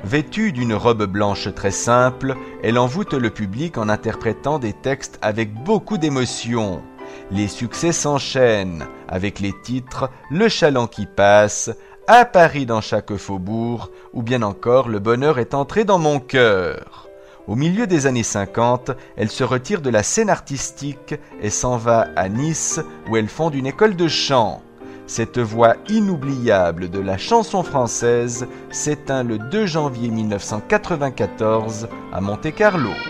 Vêtue d'une robe blanche très simple, elle envoûte le public en interprétant des textes avec beaucoup d'émotion. Les succès s'enchaînent avec les titres Le chaland qui passe, À Paris dans chaque faubourg ou bien encore Le bonheur est entré dans mon cœur. Au milieu des années 50, elle se retire de la scène artistique et s'en va à Nice où elle fonde une école de chant. Cette voix inoubliable de la chanson française s'éteint le 2 janvier 1994 à Monte-Carlo.